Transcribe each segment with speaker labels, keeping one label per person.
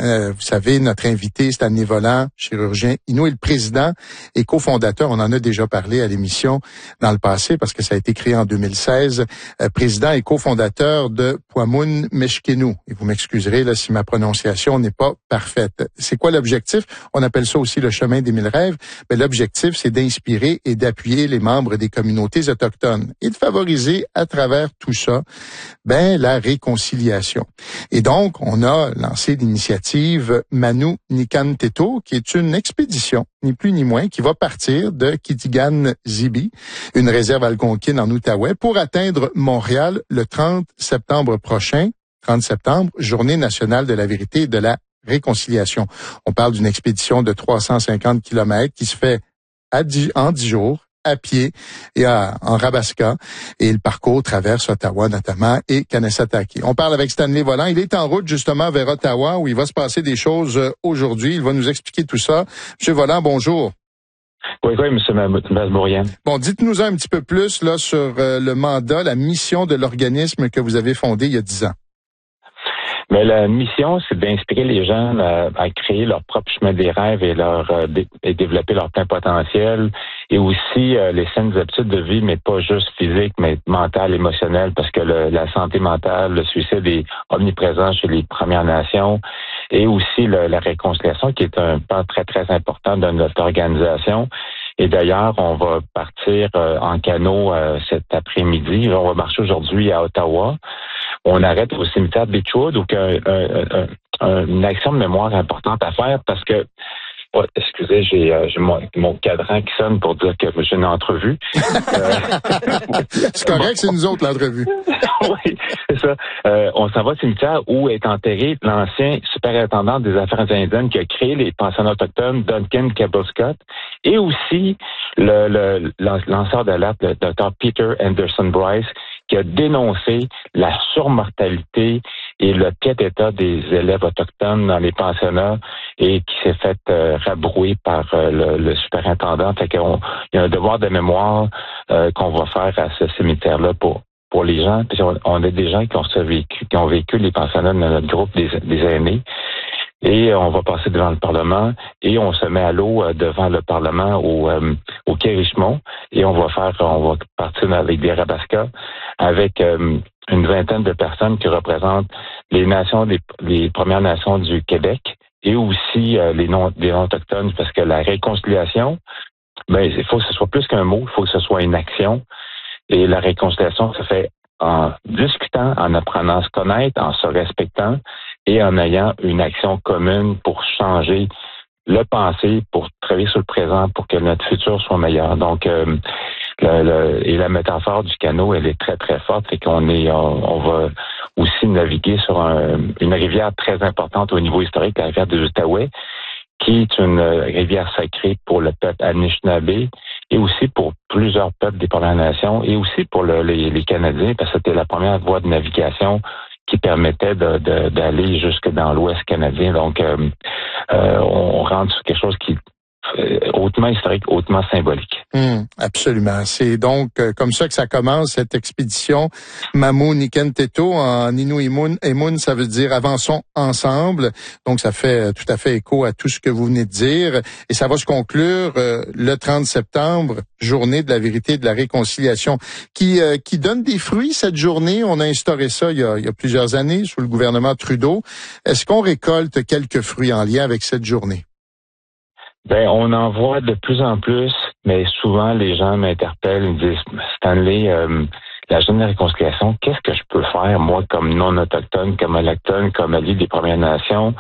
Speaker 1: Vous savez, notre invité, Stanley Volant, chirurgien Innu, est le président et cofondateur, on en a déjà parlé à l'émission dans le passé parce que ça a été créé en 2016, président et cofondateur de Pwamun Meshkenu. Et vous m'excuserez là si ma prononciation n'est pas parfaite. C'est quoi l'objectif? On appelle ça aussi le chemin des 1000 rêves. Mais l'objectif, c'est d'inspirer et d'appuyer les membres des communautés autochtones et de favoriser à travers tout ça, la réconciliation. Et donc, on a lancé l'initiative Manu Nikan Teto, qui est une expédition, ni plus ni moins, qui va partir de Kitigan Zibi, une réserve algonquine en Outaouais, pour atteindre Montréal le 30 septembre prochain, 30 septembre, Journée nationale de la vérité et de la réconciliation. On parle d'une expédition de 350 kilomètres qui se fait en 10 jours, à pied et en Rabasca. Et le parcours traverse Ottawa notamment et Kanesatake. On parle avec Stanley Volant. Il est en route justement vers Ottawa où il va se passer des choses aujourd'hui. Il va nous expliquer tout ça. Monsieur Volant, bonjour.
Speaker 2: Oui, M. Masbourian.
Speaker 1: Bon, dites-nous un petit peu plus là sur le mandat, la mission de l'organisme que vous avez fondé il y a 10 ans.
Speaker 2: Mais la mission, c'est d'inspirer les gens à créer leur propre chemin des rêves et développer leur plein potentiel et aussi les saines habitudes de vie, mais pas juste physique, mais mentale, émotionnelle, parce que la santé mentale, le suicide est omniprésent chez les Premières Nations et aussi la réconciliation qui est un pan très, très important de notre organisation. Et d'ailleurs, on va partir en canot cet après-midi. On va marcher aujourd'hui à Ottawa. On arrête au cimetière de Beechwood, donc une action de mémoire importante à faire parce que, excusez, j'ai mon cadran qui sonne pour dire que j'ai une entrevue.
Speaker 1: C'est correct, c'est nous autres l'entrevue.
Speaker 2: Oui, c'est ça. On s'en va au cimetière où est enterré l'ancien superintendant des Affaires indiennes qui a créé les pensionnats autochtones, Duncan Cabell Scott, et aussi le lanceur d'alerte, le Dr. Peter Anderson Bryce, qui a dénoncé la surmortalité et le piètre état des élèves autochtones dans les pensionnats et qui s'est fait rabrouer par le superintendant. Fait qu'il y a un devoir de mémoire qu'on va faire à ce cimetière-là pour les gens. Puis on a des gens qui ont vécu les pensionnats dans notre groupe des aînés. Et on va passer devant le Parlement et on se met à l'eau devant le Parlement au quai Richemont et on va partir avec des rabascas avec une vingtaine de personnes qui représentent les Premières Nations du Québec et aussi les non-autochtones parce que la réconciliation, il faut que ce soit plus qu'un mot, il faut que ce soit une action et la réconciliation se fait en discutant, en apprenant à se connaître, en se respectant et en ayant une action commune pour changer le passé, pour travailler sur le présent, pour que notre futur soit meilleur. Donc, et la métaphore du canot, elle est très, très forte et on va aussi naviguer sur une rivière très importante au niveau historique, la rivière des Outaouais, qui est une rivière sacrée pour le peuple Anishinaabe et aussi pour plusieurs peuples des Premières Nations et aussi pour les Canadiens, parce que c'était la première voie de navigation qui permettait d'aller jusque dans l'Ouest canadien. Donc, on rentre sur quelque chose qui est hautement historique, hautement symbolique.
Speaker 1: Absolument. C'est donc comme ça que ça commence, cette expédition Mamu Nikan Teto en Innu Emun, ça veut dire avançons ensemble. Donc, ça fait tout à fait écho à tout ce que vous venez de dire. Et ça va se conclure le 30 septembre, journée de la vérité et de la réconciliation, qui donne des fruits cette journée. On a instauré ça il y a plusieurs années sous le gouvernement Trudeau. Est-ce qu'on récolte quelques fruits en lien avec cette journée?
Speaker 2: On en voit de plus en plus, mais souvent les gens m'interpellent, ils me disent Stanley, la journée de réconciliation, qu'est-ce que je peux faire, moi, comme non-autochtone, comme alloctone, comme allié des Premières Nations?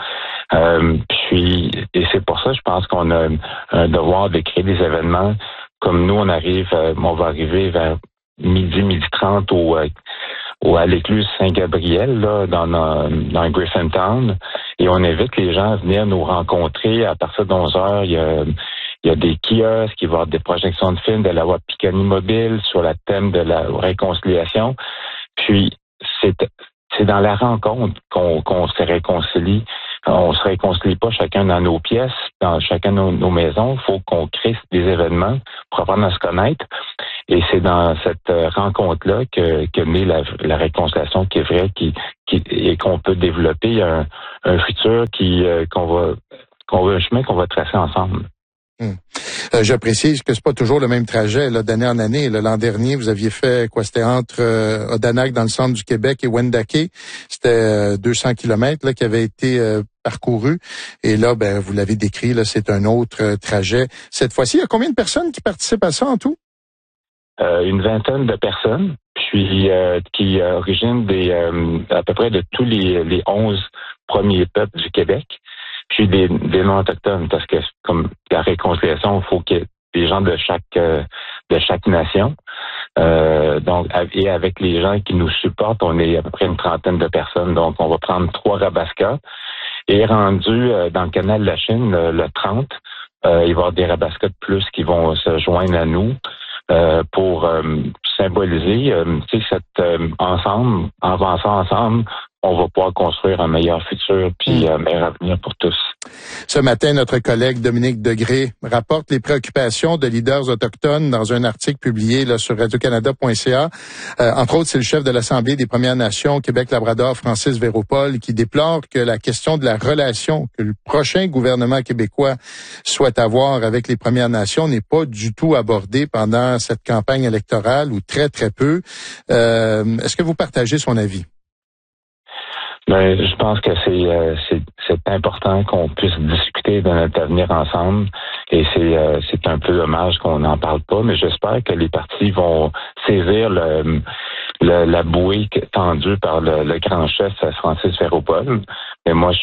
Speaker 2: Et c'est pour ça, je pense qu'on a un devoir de créer des événements. Comme nous, on va arriver vers midi 30 à l'écluse Saint-Gabriel, là, dans Griffintown. Et on invite les gens à venir nous rencontrer à partir de 11 heures. Il y a des kiosques, il va y avoir des projections de films, de la voie Piccani Mobile sur le thème de la réconciliation. Puis, c'est dans la rencontre qu'on se réconcilie. On se réconcilie pas chacun dans nos pièces, dans chacun de nos maisons. Il faut qu'on crée des événements pour apprendre à se connaître. Et c'est dans cette rencontre-là que naît la réconciliation qui est vraie, et qu'on peut développer un futur un chemin qu'on va tracer ensemble.
Speaker 1: Je précise que c'est pas toujours le même trajet là, d'année en année. L'an dernier, vous aviez fait quoi? C'était entre Odanak dans le centre du Québec et Wendake. C'était 200 kilomètres là, qui avaient été parcourus. Et là, ben vous l'avez décrit, là, c'est un autre trajet. Cette fois-ci, il y a combien de personnes qui participent à ça en tout?
Speaker 2: Une vingtaine de personnes, puis qui originent à peu près de tous les 11 premiers peuples du Québec, puis des non-autochtones, parce que comme la réconciliation, il faut qu'il y ait des gens de chaque nation. Donc, et avec les gens qui nous supportent, on est à peu près une trentaine de personnes. Donc, on va prendre 3 Rabascas. Et rendu dans le canal de la Chine, le 30, il va y avoir des Rabascas de plus qui vont se joindre à nous. Pour symboliser, cet ensemble, en avançant ensemble, on va pouvoir construire un meilleur futur puis un meilleur avenir pour tous.
Speaker 1: Ce matin, notre collègue Dominique Degré rapporte les préoccupations de leaders autochtones dans un article publié là, sur radiocanada.ca. Entre autres, c'est le chef de l'Assemblée des Premières Nations Québec-Labrador, Francis Véropol, qui déplore que la question de la relation que le prochain gouvernement québécois souhaite avoir avec les Premières Nations n'est pas du tout abordée pendant cette campagne électorale, ou très, très peu. Est-ce que vous partagez son avis?
Speaker 2: Ben, je pense que c'est important qu'on puisse discuter de notre avenir ensemble, et c'est un peu dommage qu'on n'en parle pas, mais j'espère que les partis vont saisir la bouée tendue par le grand chef Francis Véropol. Mais moi,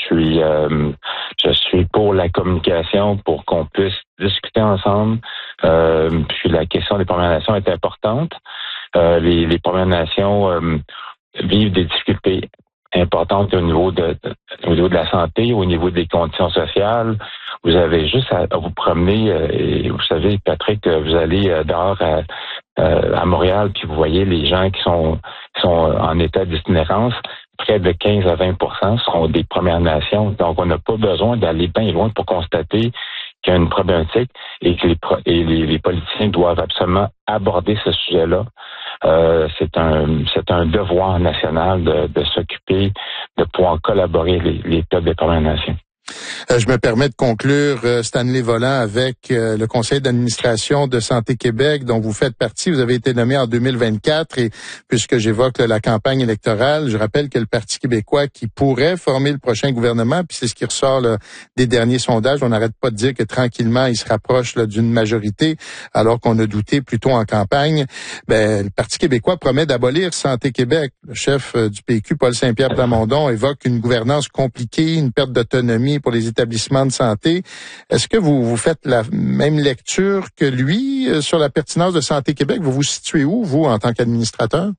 Speaker 2: je suis pour la communication, pour qu'on puisse discuter ensemble. Puis la question des Premières Nations est importante. Les Premières Nations vivent des difficultés importantes au niveau de la santé, au niveau des conditions sociales. Vous avez juste à vous promener, et vous savez, Patrick, vous allez dehors à Montréal, puis vous voyez les gens qui sont en état d'itinérance. Près de 15 à 20% sont des Premières Nations. Donc, on n'a pas besoin d'aller bien loin pour constater qu'il y a une problématique et que les politiciens doivent absolument aborder ce sujet-là. C'est un devoir national de s'occuper, de pouvoir collaborer les peuples des Premières Nations.
Speaker 1: Je me permets de conclure, Stanley Volant, avec le conseil d'administration de Santé Québec, dont vous faites partie. Vous avez été nommé en 2024, et puisque j'évoque la campagne électorale, je rappelle que le Parti québécois qui pourrait former le prochain gouvernement, puis c'est ce qui ressort là, des derniers sondages, on n'arrête pas de dire que tranquillement, il se rapproche là, d'une majorité, alors qu'on a douté plutôt en campagne. Ben, le Parti québécois promet d'abolir Santé Québec. Le chef du PQ, Paul Saint-Pierre Plamondon, évoque une gouvernance compliquée, une perte d'autonomie pour les établissements de santé. Est-ce que vous faites la même lecture que lui sur la pertinence de Santé Québec? Vous vous situez où, vous, en tant qu'administrateur?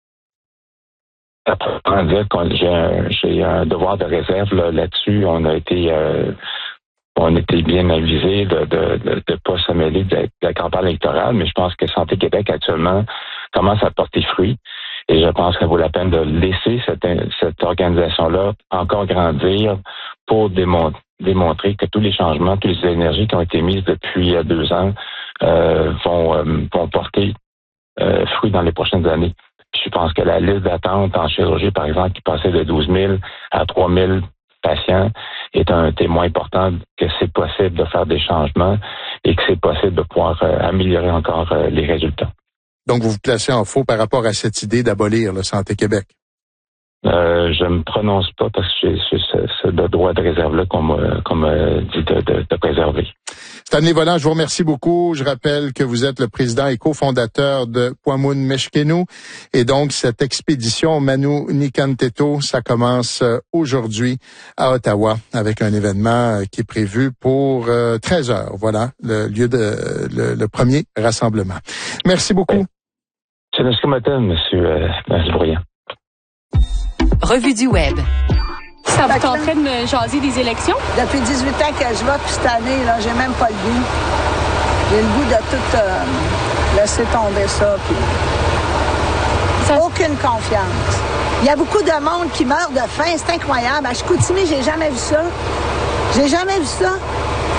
Speaker 2: À dire que j'ai un devoir de réserve là-dessus. On a été bien avisé de pas se mêler de la campagne électorale, mais je pense que Santé Québec actuellement commence à porter fruit. Et je pense qu'il vaut la peine de laisser cette organisation-là encore grandir pour démontrer que tous les changements, toutes les énergies qui ont été mises depuis 2 ans vont porter fruit dans les prochaines années. Puis je pense que la liste d'attente en chirurgie, par exemple, qui passait de 12 000 à 3 000 patients, est un témoin important que c'est possible de faire des changements et que c'est possible de pouvoir améliorer encore les résultats.
Speaker 1: Donc, vous vous placez en faux par rapport à cette idée d'abolir le Santé Québec?
Speaker 2: Je me prononce pas parce que j'ai ce droit de réserve-là qu'on m'a dit de préserver.
Speaker 1: Stanley Volant, je vous remercie beaucoup. Je rappelle que vous êtes le président et cofondateur de Pwamun Meshkenu. Et donc, cette expédition Manu Nikanteto, ça commence aujourd'hui à Ottawa avec un événement qui est prévu pour 13 heures. Voilà, le premier rassemblement. Merci beaucoup.
Speaker 2: C'est notre matin, monsieur Brouillant.
Speaker 3: Revue du Web.
Speaker 4: Ça vous tenterait de me jaser des élections?
Speaker 5: Depuis 18 ans que je vote, puis cette année, là, j'ai même pas le goût. J'ai le goût de tout laisser tomber ça, puis aucune confiance. Il y a beaucoup de monde qui meurt de faim, c'est incroyable. À Chicoutimi, j'ai jamais vu ça. J'ai jamais vu ça.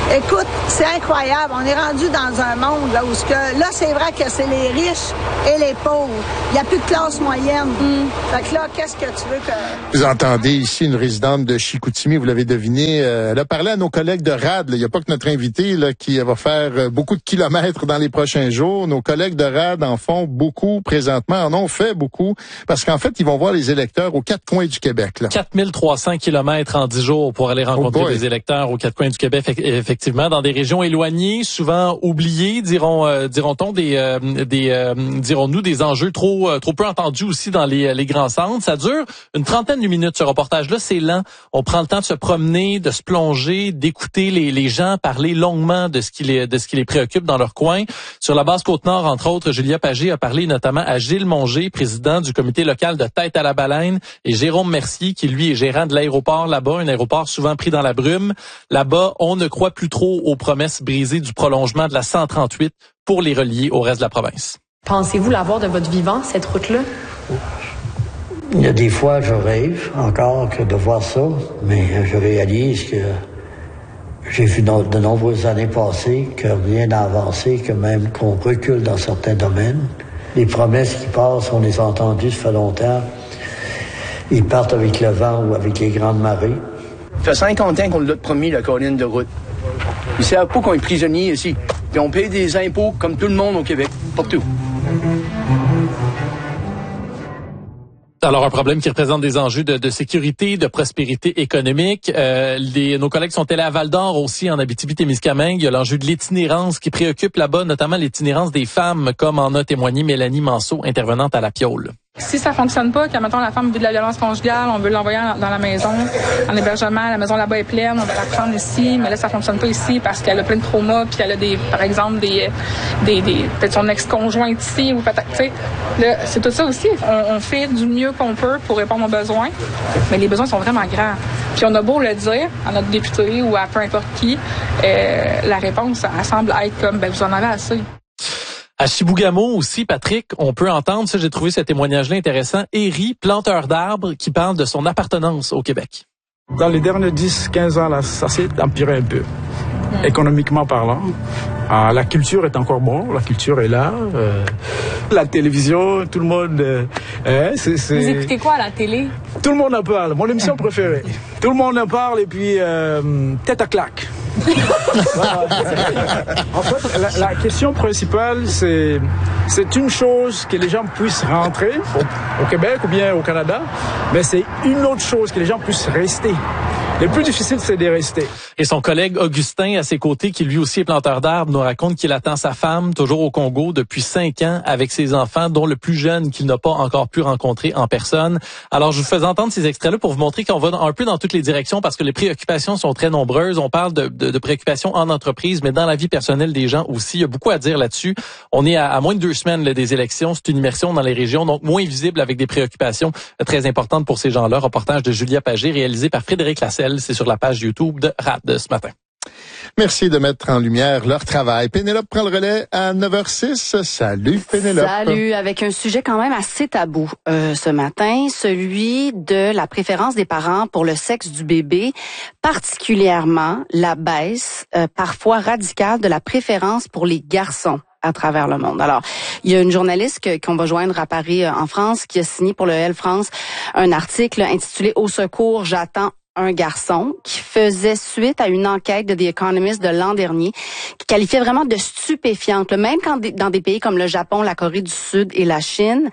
Speaker 5: Écoute, c'est incroyable. On est rendu dans un monde là où là, c'est vrai que c'est les riches et les pauvres. Il n'y a plus de classe moyenne. Fait que là, qu'est-ce que tu veux que...
Speaker 1: Vous entendez ici une résidente de Chicoutimi, vous l'avez deviné. Elle a parlé à nos collègues de RAD. Il n'y a pas que notre invité là, qui va faire beaucoup de kilomètres dans les prochains jours. Nos collègues de RAD en font beaucoup présentement, en ont fait beaucoup, parce qu'en fait, ils vont voir les électeurs aux quatre coins du Québec. Là.
Speaker 6: 4300 kilomètres en 10 jours pour aller rencontrer des électeurs aux quatre coins du Québec, effectivement, dans des régions éloignées, souvent oubliées, dirons-nous, des enjeux trop peu entendus aussi dans les grands centres. Ça dure une trentaine de minutes, ce reportage-là. C'est lent. On prend le temps de se promener, de se plonger, d'écouter les gens parler longuement de ce qui les préoccupe dans leur coin. Sur la base Côte-Nord, entre autres, Julia Pagé a parlé notamment à Gilles Mongé, président du comité local de Tête à la Baleine, et Jérôme Mercier, qui lui est gérant de l'aéroport là-bas, un aéroport souvent pris dans la brume. Là-bas, on ne croit plus trop aux promesses brisées du prolongement de la 138 pour les relier au reste de la province.
Speaker 7: Pensez-vous l'avoir de votre vivant, cette route-là?
Speaker 8: Il y a des fois, je rêve encore que de voir ça, mais je réalise que j'ai vu de nombreuses années passées que rien n'a avancé, que même qu'on recule dans certains domaines. Les promesses qui passent, on les a entendues, ça fait longtemps. Ils partent avec le vent ou avec les grandes marées.
Speaker 9: Ça fait 50 ans qu'on l'a promis, la colline de route. Ils savent pas qu'on est prisonnier ici. Puis on paye des impôts comme tout le monde au Québec, partout.
Speaker 6: Alors, un problème qui représente des enjeux de sécurité, de prospérité économique. Nos collègues sont allés à Val-d'Or aussi, en Abitibi-Témiscamingue. Il y a l'enjeu de l'itinérance qui préoccupe là-bas, notamment l'itinérance des femmes, comme en a témoigné Mélanie Manceau, intervenante à La Piaule.
Speaker 4: Si ça fonctionne pas, que mettons la femme vit de la violence conjugale, on veut l'envoyer dans la maison, en hébergement, la maison là-bas est pleine, on va la prendre ici, mais là ça fonctionne pas ici parce qu'elle a plein de traumas, puis elle a par exemple peut-être son ex-conjoint ici ou peut-être, tu sais, là c'est tout ça aussi. On fait du mieux qu'on peut pour répondre aux besoins, mais les besoins sont vraiment grands. Puis on a beau le dire à notre député ou à peu importe qui, la réponse elle semble être comme vous en avez assez.
Speaker 6: À Chibougamau aussi, Patrick, on peut entendre, ça j'ai trouvé ce témoignage-là intéressant, Héry, planteur d'arbres, qui parle de son appartenance au Québec.
Speaker 10: Dans les derniers 10-15 ans, là, ça s'est empiré un peu, économiquement parlant. La culture est encore bonne, la culture est là. La télévision, tout le monde...
Speaker 4: Vous écoutez quoi à la télé?
Speaker 10: Tout le monde en parle, mon émission préférée. Tout le monde en parle et puis tête à claque. En fait, la question principale, c'est une chose que les gens puissent rentrer au Québec ou bien au Canada, mais c'est une autre chose que les gens puissent rester. Le plus difficile, c'est de rester.
Speaker 6: Et son collègue Augustin, à ses côtés, qui lui aussi est planteur d'arbres, nous raconte qu'il attend sa femme, toujours au Congo, depuis 5 ans, avec ses enfants, dont le plus jeune qu'il n'a pas encore pu rencontrer en personne. Alors, je vous fais entendre ces extraits-là pour vous montrer qu'on va un peu dans toutes les directions, parce que les préoccupations sont très nombreuses. On parle de préoccupations en entreprise, mais dans la vie personnelle des gens aussi. Il y a beaucoup à dire là-dessus. On est à moins de 2 semaines là, des élections. C'est une immersion dans les régions, donc moins visible, avec des préoccupations très importantes pour ces gens-là. Reportage de Julia Pagé, réalisé par Frédéric Lasselle. C'est sur la page YouTube de RAD ce matin.
Speaker 1: Merci de mettre en lumière leur travail. Pénélope prend le relais à 9h06. Salut Pénélope.
Speaker 11: Salut, avec un sujet quand même assez tabou ce matin, celui de la préférence des parents pour le sexe du bébé, particulièrement la baisse parfois radicale de la préférence pour les garçons à travers le monde. Alors, il y a une journaliste qu'on va joindre à Paris en France qui a signé pour le Elle France un article intitulé « Au secours, j'attends un garçon » qui faisait suite à une enquête de The Economist de l'an dernier qui qualifiait vraiment de stupéfiante. Même quand dans des pays comme le Japon, la Corée du Sud et la Chine,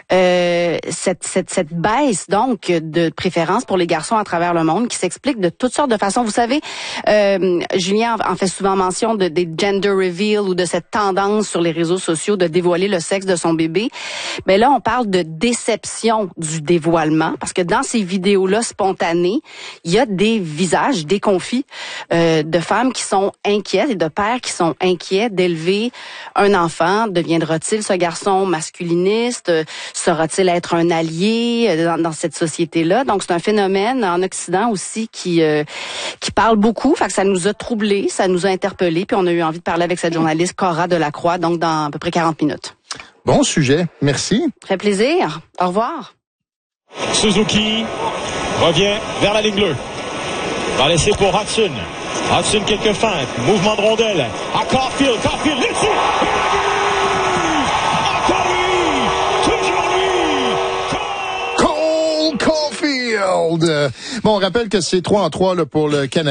Speaker 11: cette baisse donc de préférence pour les garçons à travers le monde qui s'explique de toutes sortes de façons. Vous savez, Julien en fait souvent mention des gender reveal ou de cette tendance sur les réseaux sociaux de dévoiler le sexe de son bébé. Mais là, on parle de déception du dévoilement parce que dans ces vidéos-là spontanées, il y a des visages déconfits de femmes qui sont inquiètes et de pères qui sont inquiets d'élever un enfant. Deviendra-t-il ce garçon masculiniste? Saura-t-il être un allié dans cette société-là? Donc, c'est un phénomène en Occident aussi qui parle beaucoup. Fait que ça nous a troublés, ça nous a interpellés. Puis on a eu envie de parler avec cette journaliste Cora Delacroix, donc dans à peu près 40 minutes.
Speaker 1: Bon sujet. Merci.
Speaker 11: Très plaisir. Au revoir.
Speaker 12: Suzuki revient vers la ligne bleue. Va laisser pour Hudson. Hudson quelques feintes. Mouvement de rondelle. À Caulfield. Caulfield, le dessus. Encore lui. Toujours lui.
Speaker 1: Cole Caulfield. Bon, on rappelle que c'est 3-3 là, pour le Canada.